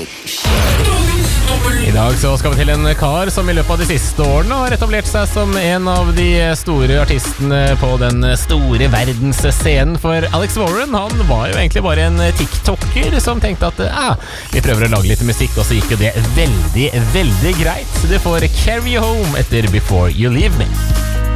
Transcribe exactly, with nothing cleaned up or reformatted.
I dag så skal vi til en kar som i løpet av de siste årene har etablert seg som en av de store artistene på den store verdensscenen. For Alex Warren, han var jo egentlig bare en TikToker som tenkte at ah, vi prøver å lage litt musikk, og så gikk jo det veldig, veldig greit. Så du får Carry You Home etter Before You Leave Me.